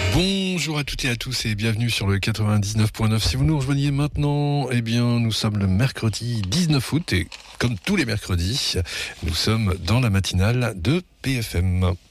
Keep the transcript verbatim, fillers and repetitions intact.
Bonjour à toutes et à tous et bienvenue sur le quatre-vingt-dix-neuf point neuf. Si vous nous rejoignez maintenant, eh bien, nous sommes le mercredi dix-neuf août et comme tous les mercredis, nous sommes dans la matinale de P F M.